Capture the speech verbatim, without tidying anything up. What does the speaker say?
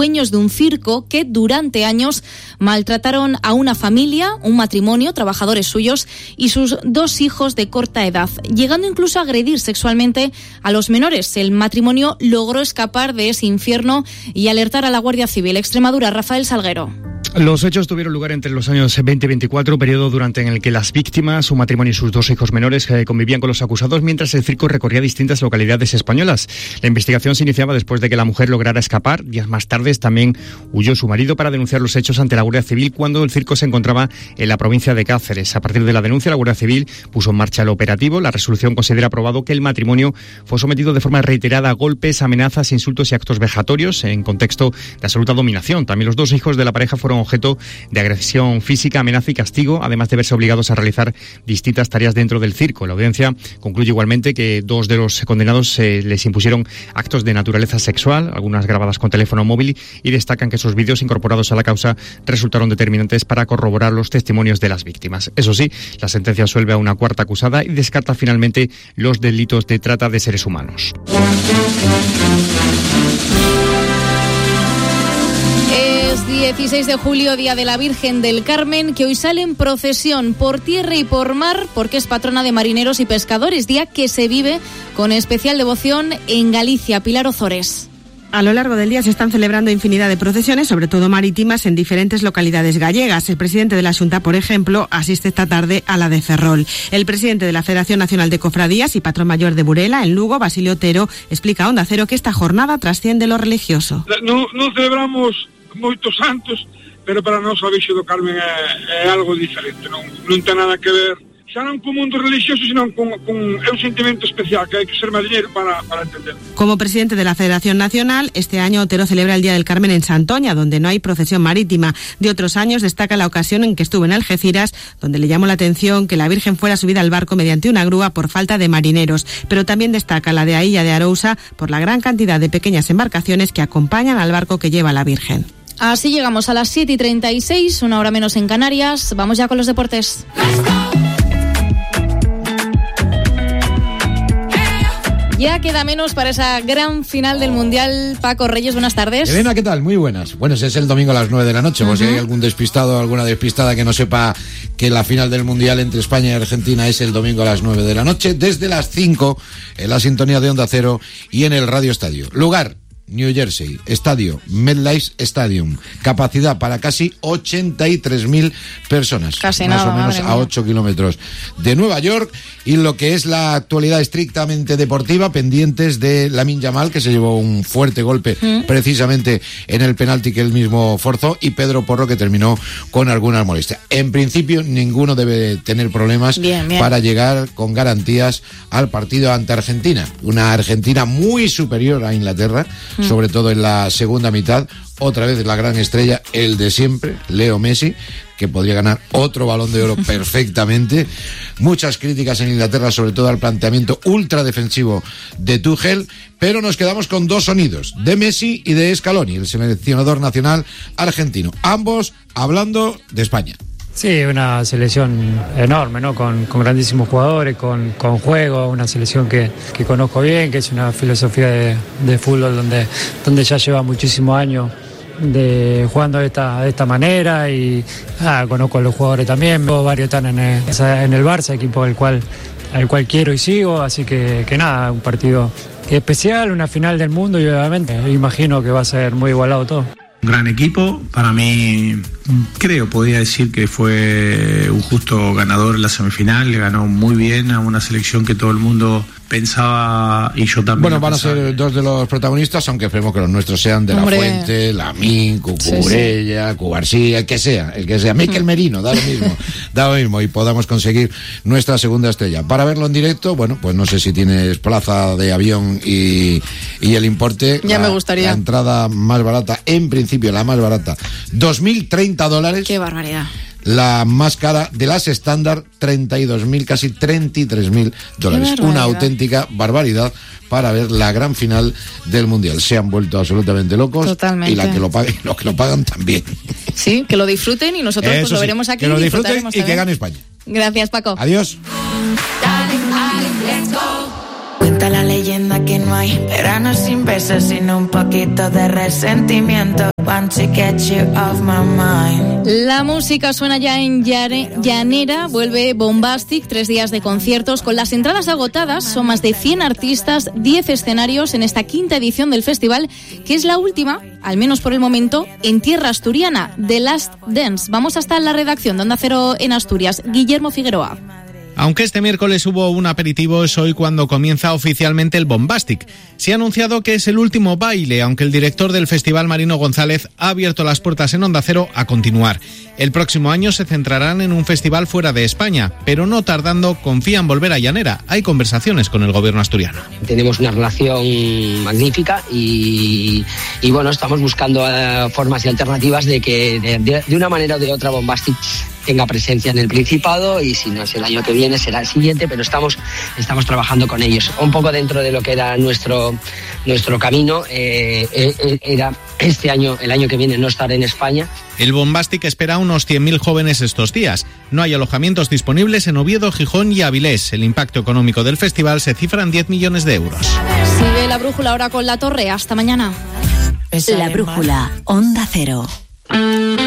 dueños de un circo que durante años maltrataron a una familia, un matrimonio, trabajadores suyos y sus dos hijos de corta edad, llegando incluso a agredir sexualmente a los menores. El matrimonio logró escapar de ese infierno y alertar a la Guardia Civil. Extremadura, Rafael Salguero. Los hechos tuvieron lugar entre los años veinte y veinticuatro, periodo durante en el que las víctimas, su matrimonio y sus dos hijos menores eh, convivían con los acusados mientras el circo recorría distintas localidades españolas. La investigación se iniciaba después de que la mujer lograra escapar. Días más tarde también huyó su marido para denunciar los hechos ante la Guardia Civil cuando el circo se encontraba en la provincia de Cáceres. A partir de la denuncia, la Guardia Civil puso en marcha el operativo. La resolución considera probado que el matrimonio fue sometido de forma reiterada a golpes, amenazas, insultos y actos vejatorios en contexto de absoluta dominación. También los dos hijos de la pareja fueron objeto de agresión física, amenaza y castigo, además de verse obligados a realizar distintas tareas dentro del circo. La audiencia concluye igualmente que dos de los condenados eh, les impusieron actos de naturaleza sexual, algunas grabadas con teléfono móvil, y destacan que esos vídeos incorporados a la causa resultaron determinantes para corroborar los testimonios de las víctimas. Eso sí, la sentencia absuelve a una cuarta acusada y descarta finalmente los delitos de trata de seres humanos. dieciséis de julio, Día de la Virgen del Carmen, que hoy sale en procesión por tierra y por mar porque es patrona de marineros y pescadores, día que se vive con especial devoción en Galicia. Pilar Ozores. A lo largo del día se están celebrando infinidad de procesiones, sobre todo marítimas, en diferentes localidades gallegas. El presidente de la Xunta, por ejemplo, asiste esta tarde a la de Ferrol. El presidente de la Federación Nacional de Cofradías y patrón mayor de Burela, en Lugo, Basilio Otero, explica a Onda Cero que esta jornada trasciende lo religioso. No, no celebramos moitos santos, pero para nós a Virxe do Carmen é, é algo diferente, non, non ten nada que ver xa non con mundo religioso, sino con, con é un sentimento especial que hai que ser mariñeiro para, para entender. Como presidente de la Federación Nacional, este año Otero celebra el Día del Carmen en Santoña, donde no hay procesión marítima. De otros años destaca la ocasión en que estuvo en Algeciras, donde le llamó la atención que la Virgen fuera subida al barco mediante una grúa por falta de marineros, pero también destaca la de a Illa de Arousa por la gran cantidad de pequeñas embarcaciones que acompañan al barco que lleva a la Virgen. Así llegamos a las siete y treinta y seis, una hora menos en Canarias. Vamos ya con los deportes. Ya queda menos para esa gran final del Mundial. Paco Reyes, buenas tardes. Elena, ¿qué tal? Muy buenas. Bueno, ese es el domingo a las nueve de la noche. Uh-huh. Por si hay algún despistado o alguna despistada que no sepa que la final del Mundial entre España y Argentina es el domingo a las nueve de la noche, desde las cinco en la sintonía de Onda Cero y en el Radio Estadio. Lugar: New Jersey. Estadio: MetLife Stadium. Capacidad para casi ochenta y tres mil personas. Casi más nada, o menos a ocho kilómetros de Nueva York. Y lo que es la actualidad estrictamente deportiva, pendientes de Lamine Yamal, que se llevó un fuerte golpe ¿Mm? precisamente en el penalti que él mismo forzó, y Pedro Porro, que terminó con alguna molestia. En principio, ninguno debe tener problemas bien, bien. para llegar con garantías al partido ante Argentina. Una Argentina muy superior a Inglaterra, ¿Mm? sobre todo en la segunda mitad. Otra vez la gran estrella, el de siempre, Leo Messi, que podría ganar otro Balón de Oro perfectamente. Muchas críticas en Inglaterra, sobre todo al planteamiento ultra defensivo de Tuchel, pero nos quedamos con dos sonidos, de Messi y de Scaloni, el seleccionador nacional argentino, ambos hablando de España. Sí, una selección enorme, ¿no? Con, con grandísimos jugadores, con, con juego, una selección que, que conozco bien, que es una filosofía de, de fútbol donde, donde ya lleva muchísimos años de jugando de esta, de esta manera, y ah, conozco a los jugadores también, varios están en el, en el Barça, equipo al cual, al cual quiero y sigo, así que, que nada, un partido especial, una final del mundo, y obviamente imagino que va a ser muy igualado todo. Un gran equipo, para mí creo, podría decir que fue un justo ganador en la semifinal, le ganó muy bien a una selección que todo el mundo pensaba, y yo también. Bueno, van a ser dos de los protagonistas, aunque esperemos que los nuestros sean de Hombre. La Fuente, Lamine, Cucurella, sí, sí. Cubarsí, el que sea, el que sea, Mikel Merino, da lo mismo, da lo mismo, y podamos conseguir nuestra segunda estrella. Para verlo en directo, bueno, pues no sé si tienes plaza de avión y, y el importe. Ya la, me gustaría. La entrada más barata, en principio la más barata, dos mil treinta dólares. Qué barbaridad. La más cara de las estándar, treinta y dos mil, casi treinta y tres mil dólares. Una auténtica barbaridad para ver la gran final del Mundial. Se han vuelto absolutamente locos. Totalmente. Y la que lo paguen, los que lo pagan también. Sí, que lo disfruten, y nosotros pues, lo veremos aquí. Que lo disfruten y que gane España. Gracias, Paco. Adiós. Cuenta la leyenda que no hay verano sin besos, sino un poquito de resentimiento. La música suena ya en Llanera, vuelve Bombastic, tres días de conciertos con las entradas agotadas, son más de cien artistas, diez escenarios en esta quinta edición del festival, que es la última, al menos por el momento, en tierra asturiana, The Last Dance. Vamos hasta la redacción de Onda Cero en Asturias, Guillermo Figueroa. Aunque este miércoles hubo un aperitivo, es hoy cuando comienza oficialmente el Bombastic. Se ha anunciado que es el último baile, aunque el director del festival, Marino González, ha abierto las puertas en Onda Cero a continuar. El próximo año se centrarán en un festival fuera de España, pero no tardando confían volver a Llanera. Hay conversaciones con el gobierno asturiano. Tenemos una relación magnífica y, y bueno, estamos buscando uh, formas y alternativas de que de, de, de una manera o de otra Bombastic tenga presencia en el Principado, y si no es el año que viene será el siguiente, pero estamos estamos trabajando con ellos. Un poco dentro de lo que era nuestro nuestro camino, eh, eh, era este año, el año que viene, no estar en España. El Bombastic espera unos cien mil jóvenes estos días. No hay alojamientos disponibles en Oviedo, Gijón y Avilés. El impacto económico del festival se cifra en diez millones de euros. Sigue la brújula ahora con La Torre. Hasta mañana. La brújula, Onda Cero.